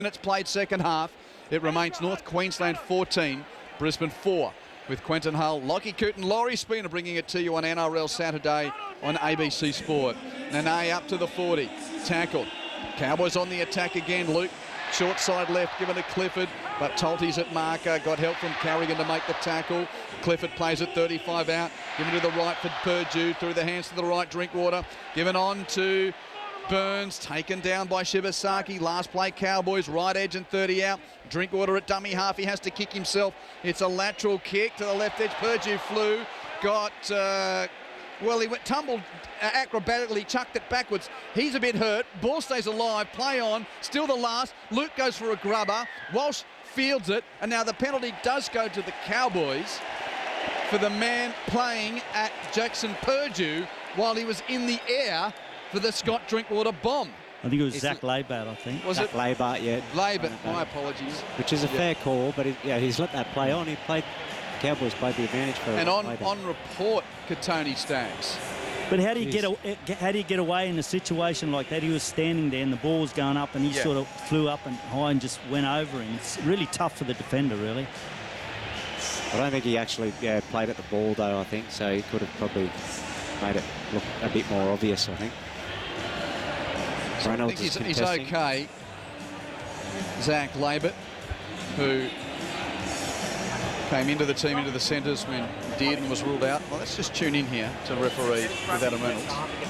Minutes played second half. It remains North Queensland 14, Brisbane 4. With Quentin Hull, Lockie Coote and Laurie Spooner bringing it to you on NRL Saturday on ABC Sport. Nene up to the 40, tackled. Cowboys on the attack again. Luke, short side left, given to Clifford, but Tolty's at marker. Got help from Carrigan to make the tackle. Clifford plays at 35 out, given to the right for Purdue, through the hands to the right, Drinkwater, given on to Burns, taken down by Shibasaki. Last play, Cowboys, right edge and 30 out. Drinkwater at dummy half. He has to kick himself. It's a lateral kick to the left edge. Purdue flew. Got, he went tumbled acrobatically, chucked it backwards. He's a bit hurt. Ball stays alive. Play on. Still the last. Luke goes for a grubber. Walsh fields it. And now the penalty does go to the Cowboys for the man playing at Jackson Purdue while he was in the air for the Scott Drinkwater bomb. I think it was Zach Labart, I think. Was Zach Labart, yeah. Labart, my apologies. Which is a fair call, but he's let that play on. Cowboys played the advantage for and on report, Katoni Staggs. But how do you get away in a situation like that? He was standing there and the ball was going up and he sort of flew up and high and just went over him. It's really tough for the defender, really. I don't think he actually played at the ball, though, I think, so he could have probably made it look a bit more obvious, I think. So I think he's okay. Zach Labart, who came into the team, into the centres when Dearden was ruled out. Well, let's just tune in here to referee with Adam Reynolds.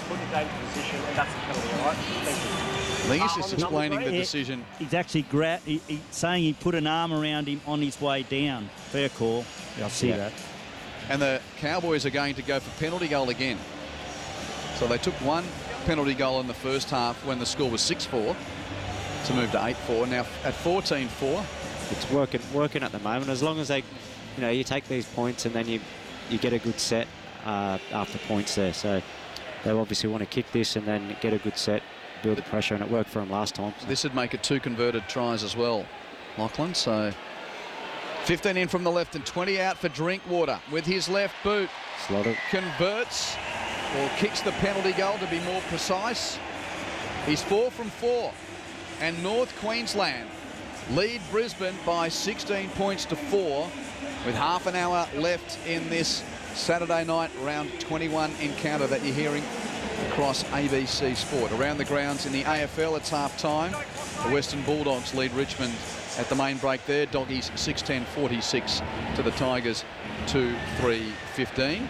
I think he's just explaining the decision. He's actually saying he put an arm around him on his way down. Fair call. I see that. And the Cowboys are going to go for penalty goal again. So they took one penalty goal in the first half when the score was 6-4 to move to 8-4. Now at 14-4. It's working at the moment. As long as they, you take these points and then you get a good set after points there. So they obviously want to kick this and then get a good set, build the pressure, and it worked for them last time. So. This would make it 2 converted tries as well, Lachlan. So 15 in from the left and 20 out for Drinkwater with his left boot. Slotted. Converts, or kicks the penalty goal to be more precise. He's 4 from 4. And North Queensland lead Brisbane by 16 points to 4 with half an hour left in this Saturday night round 21 encounter that you're hearing across ABC Sport. Around the grounds in the AFL, it's half time. The Western Bulldogs lead Richmond at the main break there. Doggies 6-10-46 to the Tigers 2-3-15.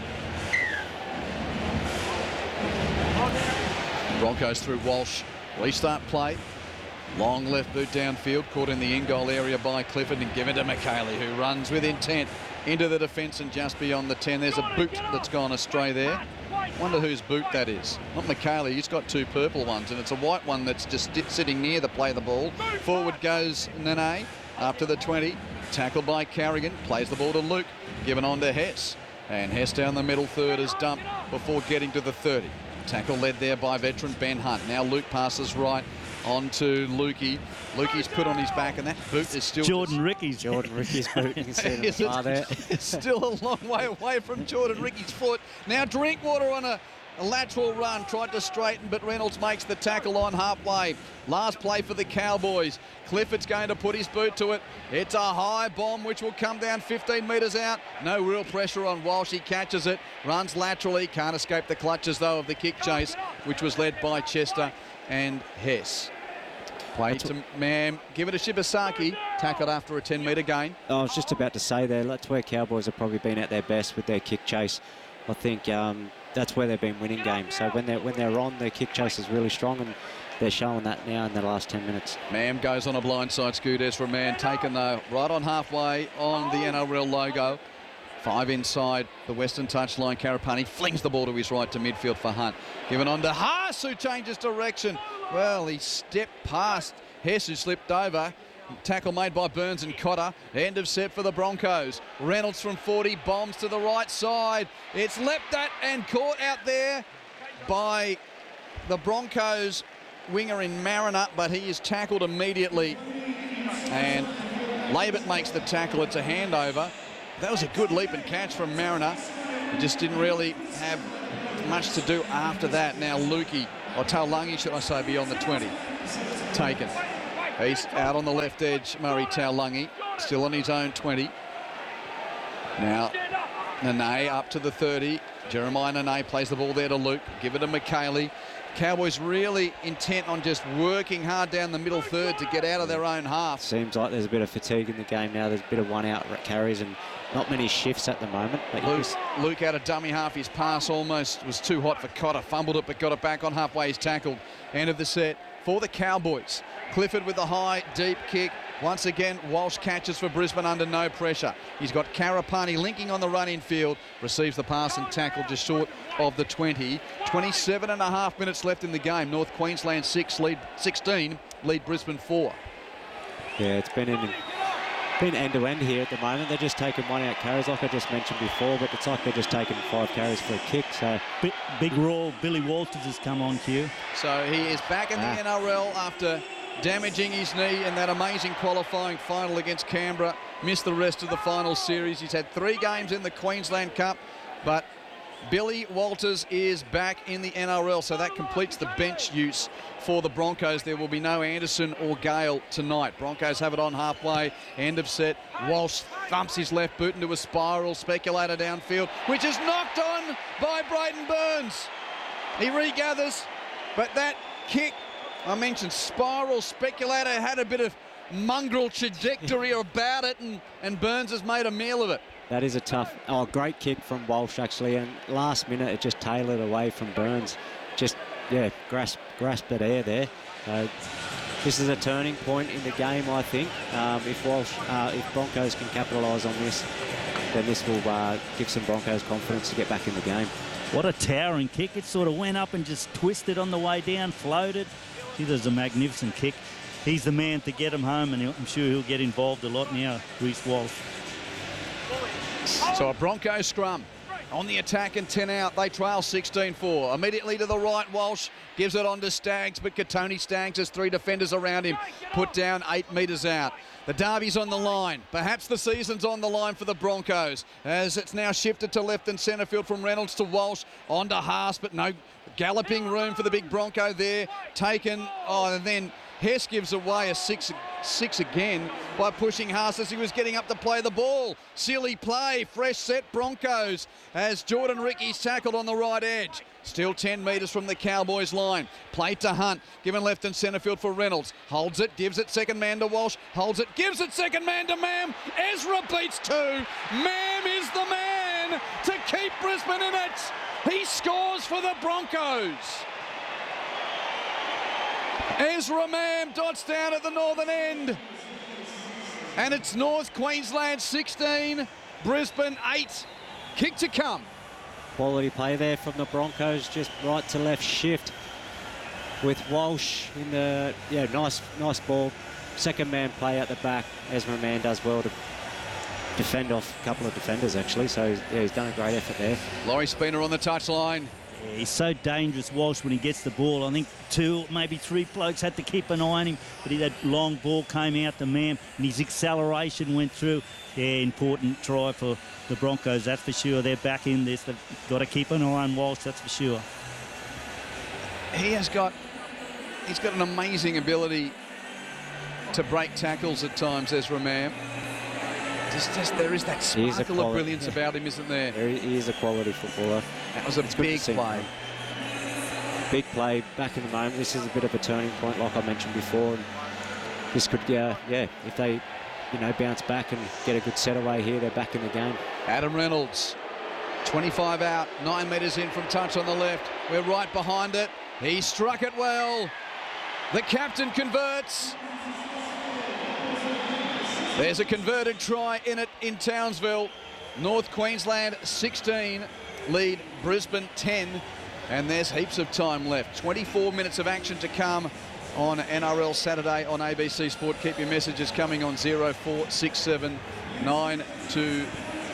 Broncos through Walsh. Restart play. Long left boot downfield, caught in the in-goal area by Clifford and given to McKaylee, who runs with intent into the defence and just beyond the 10. There's a boot that's gone astray there. Wonder whose boot that is. Not McKaylee, he's got 2 purple ones, and it's a white one that's just sitting near the play of the ball. Forward goes Nene after the 20. Tackled by Carrigan, plays the ball to Luke, given on to Hess. And Hess down the middle third is dumped before getting to the 30. Tackle led there by veteran Ben Hunt. Now Luke passes right on to Lukey. Lukey's put on his back, and that boot is still... Jordan Ricky's boot. You can see it there. It's still a long way away from Jordan Ricky's foot. Now Drinkwater on a lateral run, tried to straighten, but Reynolds makes the tackle on halfway. Last play for the Cowboys. Clifford's going to put his boot to it. It's a high bomb which will come down 15 metres out. No real pressure on Walsh. He catches it, runs laterally. Can't escape the clutches, though, of the kick chase, which was led by Chester and Hess. Play to Mam, give it to Shibasaki, tackled after a 10-metre gain. I was just about to say there, that's where Cowboys have probably been at their best with their kick chase. I think that's where they've been winning games. So when they're on, their kick chase is really strong, and they're showing that now in the last 10 minutes. Mam goes on a blindside scoot. Ezra Mann taken, though, right on halfway on the NRL logo. 5 inside the western touchline. Karapani flings the ball to his right to midfield for Hunt. Given on to Haas, who changes direction. Well, he stepped past Hess, who slipped over. Tackle made by Burns and Cotter. End of set for the Broncos. Reynolds from 40 bombs to the right side. It's leapt at and caught out there by the Broncos winger in Mariner, but he is tackled immediately. And Labart makes the tackle. It's a handover. That was a good leap and catch from Mariner. He just didn't really have much to do after that. Now Lukey, or Taulagi, should I say, beyond the 20. Taken. He's out on the left edge, Murray Taulagi, still on his own 20. Now, Nene up to the 30. Jeremiah Nene plays the ball there to Luke. Give it to McKaylee. Cowboys really intent on just working hard down the middle third to get out of their own half. Seems like there's a bit of fatigue in the game now. There's a bit of one-out carries and not many shifts at the moment. But Luke out of dummy half. His pass almost was too hot for Cotter. Fumbled it, but got it back on halfway. He's tackled. End of the set for the Cowboys. Clifford with the high, deep kick. Once again, Walsh catches for Brisbane under no pressure. He's got Karapani linking on the run in field. Receives the pass and tackle just short of the 20. 27.5 minutes left in the game. North Queensland 16, lead Brisbane 4. Yeah, it's been end-to-end here at the moment. They're just taking one-out carries, like I just mentioned before, but it's like they're just taking 5 carries for a kick. So big raw Billy Walters has come on, Q. So he is back in the NRL after damaging his knee in that amazing qualifying final against Canberra. Missed the rest of the final series. He's had 3 games in the Queensland Cup, but Billy Walters is back in the NRL, so that completes the bench use for the Broncos. There will be no Anderson or Gale tonight. Broncos have it on halfway, end of set. Walsh thumps his left boot into a spiral speculator downfield, which is knocked on by Braden Burns. He regathers, but that kick, I mentioned spiral speculator, had a bit of mongrel trajectory about it, and Burns has made a meal of it. that is a tough, great kick from Walsh actually, and last minute it just tailored away from Burns. Just, yeah, grasped at air there. This is a turning point in the game, I think. If Broncos can capitalise on this, then this will give some Broncos confidence to get back in the game. What a towering kick. It sort of went up and just twisted on the way down, floated. Gee, there's a magnificent kick. He's the man to get him home, and I'm sure he'll get involved a lot now, Reece Walsh. So a Broncos scrum on the attack and 10 out. They trail 16-4. Immediately to the right, Walsh gives it on to Staggs, but Katoni Staggs has 3 defenders around him. Put down 8 metres out. The derby's on the line. Perhaps the season's on the line for the Broncos, as it's now shifted to left and centre field from Reynolds to Walsh. On to Haas, but no galloping room for the big Bronco there. Taken, and then Hess gives away a 6 again by pushing Haas as he was getting up to play the ball. Silly play, fresh set Broncos as Jordan Ricky's tackled on the right edge. Still 10 metres from the Cowboys line. Play to Hunt, given left and centre field for Reynolds. Holds it, gives it second man to Walsh. Holds it, gives it second man to Mam. Ezra beats 2. Mam is the man to keep Brisbane in it. He scores for the Broncos. Ezra Mam dots down at the northern end. And it's North Queensland 16, Brisbane 8. Kick to come. Quality play there from the Broncos, just right to left shift with Walsh in the, nice ball. Second man play at the back. Ezra Mam does well to defend off a couple of defenders actually, so he's done a great effort there. Laurie Spina on the touchline. Yeah, he's so dangerous, Walsh, when he gets the ball. I think 2, maybe 3 blokes had to keep an eye on him, but that long ball came out to Mam, and his acceleration went through. Yeah, important try for the Broncos, that's for sure. They're back in this. They've got to keep an eye on Walsh, that's for sure. He's got an amazing ability to break tackles at times, Ezra Mam. There is that sparkle of brilliance about him, isn't there? He is a quality footballer. That was a big play. Big play back in the moment. This is a bit of a turning point, like I mentioned before. And this could, if they, bounce back and get a good set away here, they're back in the game. Adam Reynolds, 25 out, 9 metres in from touch on the left. We're right behind it. He struck it well. The captain converts. There's a converted try in it in Townsville. North Queensland 16, lead Brisbane 10, and there's heaps of time left. 24 minutes of action to come on NRL Saturday on ABC Sport. Keep your messages coming on 0467 920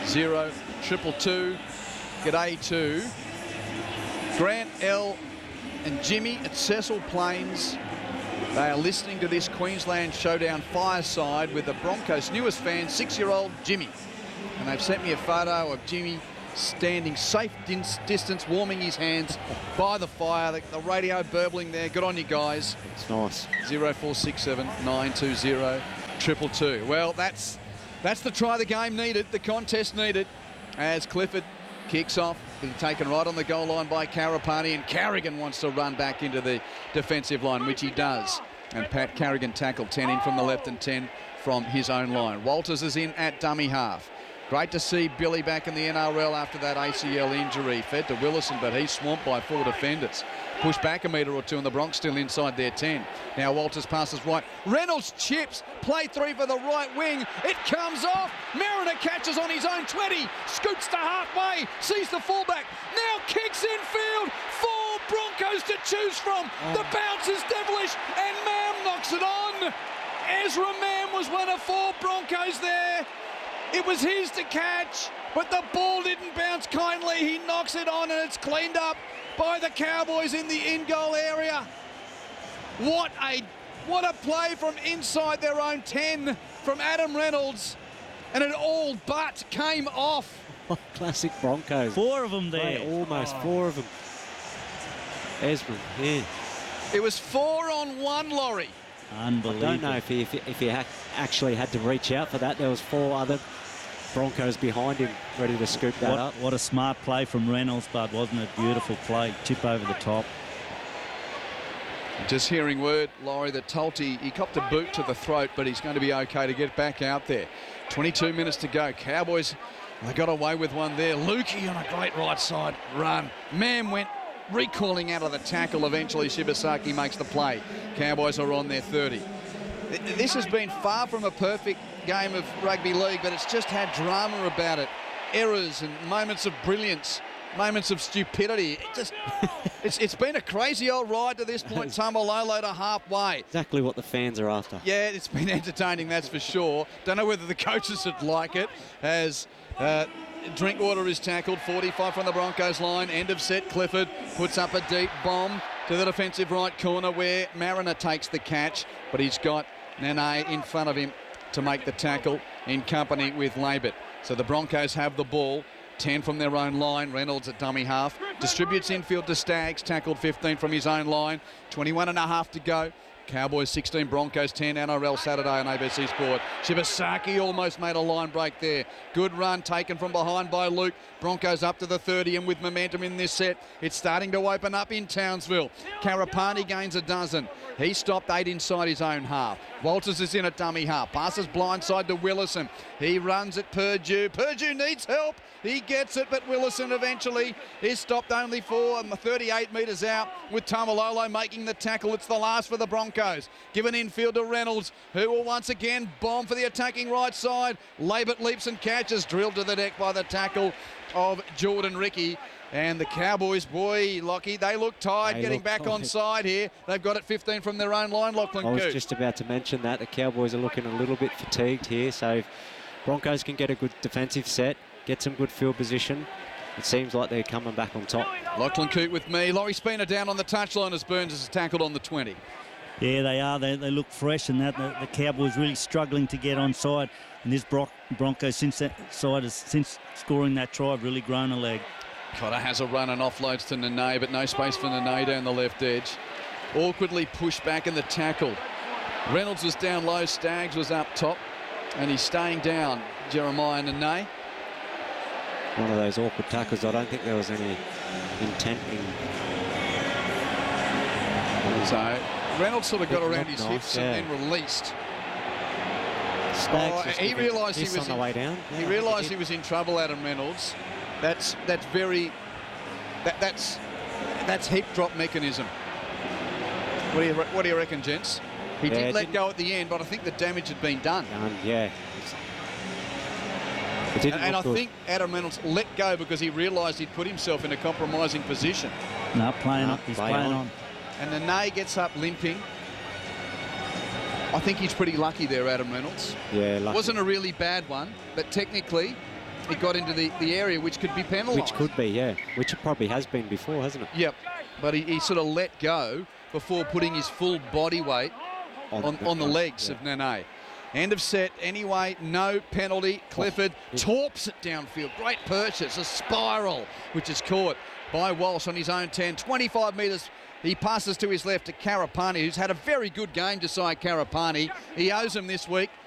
222. G'day to Grant L and Jimmy at Cecil Plains. They are listening to this Queensland Showdown fireside with the Broncos' newest fan, 6-year-old Jimmy. And they've sent me a photo of Jimmy standing safe distance, warming his hands by the fire. The radio burbling there. Good on you guys. It's nice. 0467 920 222. Well, that's the try the game needed, the contest needed, as Clifford kicks off. Being taken right on the goal line by Carapani, and Carrigan wants to run back into the defensive line, which he does. And Pat Carrigan tackled 10 in from the left and 10 from his own line. Walters is in at dummy half. Great to see Billy back in the NRL after that ACL injury. Fed to Willison, but he's swamped by 4 defenders. Pushed back a metre or two, and the Bronx still inside their 10. Now Walters passes right. Reynolds chips. Play 3 for the right wing. It comes off. Mariner catches on his own 20. Scoots to halfway. Sees the fullback. Now kicks infield. 4 Broncos to choose from. The bounce is devilish, and Mam knocks it on. Ezra Mam was one of 4 Broncos there. It was his to catch, but the ball didn't bounce kindly. He knocks it on, and it's cleaned up by the Cowboys in the in-goal area. What a play from inside their own 10 from Adam Reynolds, and it all but came off. Classic Broncos. 4 of them there. Almost 4 of them. Esmond, yeah. It was 4 on 1, Laurie. Unbelievable. I don't know if he actually had to reach out for that. There was 4 other Broncos behind him ready to scoop that up. What a smart play from Reynolds, Bud, wasn't it? Beautiful play. Chip over the top. Just hearing word, Laurie, that Tulty, he copped a boot to the throat, but he's going to be okay to get back out there. 22 minutes to go. Cowboys, they got away with one there. Lukey on a great right side run. Mam went recoiling out of the tackle. Eventually, Shibasaki makes the play. Cowboys are on their 30. This has been far from a perfect game of rugby league, but it's just had drama about it. Errors and moments of brilliance, moments of stupidity. It's been a crazy old ride to this point. Tamalolo to halfway. Exactly what the fans are after. Yeah, it's been entertaining, that's for sure. Don't know whether the coaches would like it, as Drinkwater is tackled, 45 from the Broncos line. End of set, Clifford puts up a deep bomb to the defensive right corner where Mariner takes the catch, but he's got Nene in front of him to make the tackle in company with Labert. So the Broncos have the ball, 10 from their own line. Reynolds at dummy half, distributes infield to Staggs, tackled 15 from his own line, 21 and a half to go. Cowboys 16, Broncos 10, NRL Saturday on ABC Sport. Shibasaki almost made a line break there. Good run taken from behind by Luke. Broncos up to the 30 and with momentum in this set. It's starting to open up in Townsville. Carapani gains a dozen. He stopped 8 inside his own half. Walters is in at dummy half. Passes blindside to Willison. He runs at Purdue. Purdue needs help. He gets it, but Willison eventually is stopped only 38 metres out with Tamalolo making the tackle. It's the last for the Broncos. Given infield to Reynolds, who will once again bomb for the attacking right side. Labert leaps and catches, drilled to the deck by the tackle of Jordan Ricky. And the Cowboys, boy, Lockie, they look tired getting back on side here. They've got it 15 from their own line, Lachlan Coote. I was just about to mention that. The Cowboys are looking a little bit fatigued here. So if Broncos can get a good defensive set, get some good field position, it seems like they're coming back on top. Lachlan Coote with me. Laurie Spina down on the touchline as Burns is tackled on the 20. Yeah, they are. They look fresh, and that the Cowboys really struggling to get on side. And this Broncos since scoring that try, have really grown a leg. Cotter has a run and offloads to Nene, but no space for Nene down the left edge. Awkwardly pushed back in the tackle. Reynolds was down low, Staggs was up top, and he's staying down, Jeremiah Nene. One of those awkward tackles. I don't think there was any intent in. So Reynolds sort of got around his hips and then released. He realised he was on the way down. He realised he was in trouble, Adam Reynolds. That's hip drop mechanism. What do you reckon, gents? He did let go at the end, but I think the damage had been done. Yeah. And I think Adam Reynolds let go because he realised he'd put himself in a compromising position. No, playing up. He's playing on. And Nene gets up limping. I think he's pretty lucky there, Adam Reynolds. Yeah, lucky. Wasn't a really bad one, but technically it got into the area which could be penalised. Which could be, yeah. Which it probably has been before, hasn't it? Yep. But he sort of let go before putting his full body weight on the legs of Nene. End of set anyway, no penalty. Clifford torps it downfield. Great purchase, a spiral, which is caught by Walsh on his own 10. 25 metres, he passes to his left to Karapani, who's had a very good game, Josiah Karapani. He owes him this week.